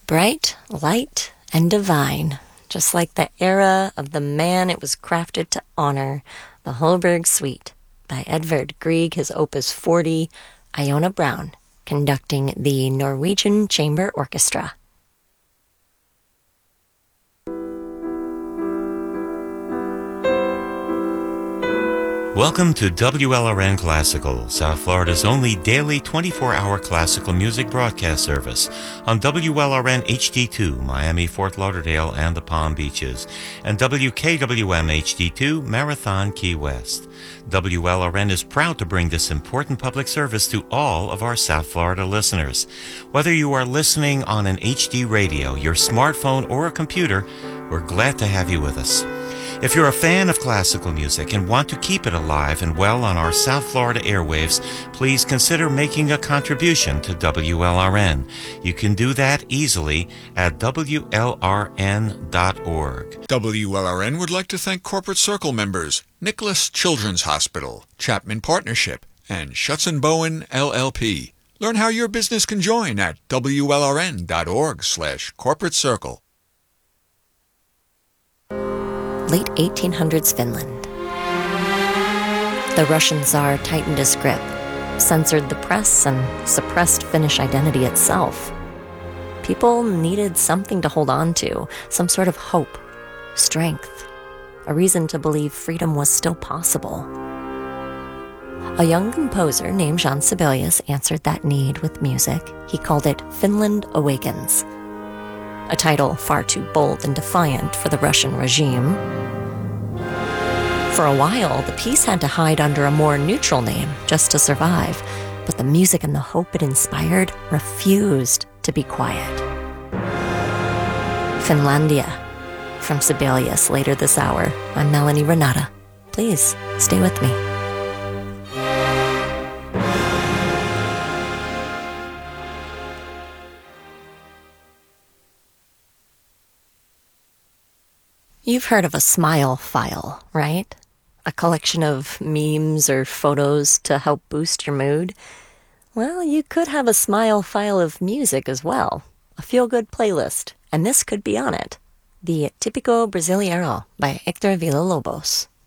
Bright, light, and divine, just like the era of the man it was crafted to honor, the Holberg Suite by Edvard Grieg, his Opus 40, Iona Brown, conducting the Norwegian Chamber Orchestra. Welcome to WLRN Classical, South Florida's only daily 24-hour classical music broadcast service on WLRN HD2, Miami, Fort Lauderdale, and the Palm Beaches, and WKWM HD2, Marathon, Key West. WLRN is proud to bring this important public service to all of our South Florida listeners. Whether you are listening on an HD radio, your smartphone, or a computer, we're glad to have you with us. If you're a fan of classical music and want to keep it alive and well on our South Florida airwaves, please consider making a contribution to WLRN. You can do that easily at WLRN.org. WLRN would like to thank Corporate Circle members Nicholas Children's Hospital, Chapman Partnership, and Schutz & Bowen, LLP. Learn how your business can join at WLRN.org/corporate circle. Late 1800s Finland. The Russian Tsar tightened his grip, censored the press, and suppressed Finnish identity itself. People needed something to hold on to, some sort of hope, strength, a reason to believe freedom was still possible. A young composer named Jean Sibelius answered that need with music. He called it Finland Awakens, a title far too bold and defiant for the Russian regime. For a while, the piece had to hide under a more neutral name just to survive, but the music and the hope it inspired refused to be quiet. Finlandia, from Sibelius later this hour. I'm Melanie Renata. Please, stay with me. You've heard of a smile file, right? A collection of memes or photos to help boost your mood. Well, you could have a smile file of music as well, a feel-good playlist, and this could be on it. The Típico Brasileiro by Héctor Villa-Lobos.